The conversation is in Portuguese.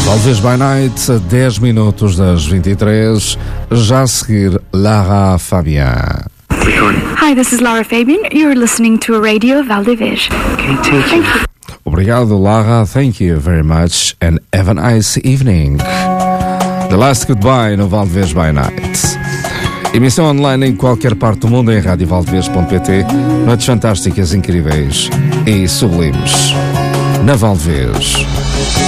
Valdevez by Night, a 10 minutos das 23, já a seguir, Lara Fabian. Hi, this is Lara Fabian. You're listening to a radio Valdevez. Okay, thank you. Obrigado, Lara. Thank you very much and have a nice evening. The Last Goodbye no Valdevez by Night. Emissão online em qualquer parte do mundo em radiovaldevez.pt. Noites fantásticas, incríveis e sublimes. Na Valdevez.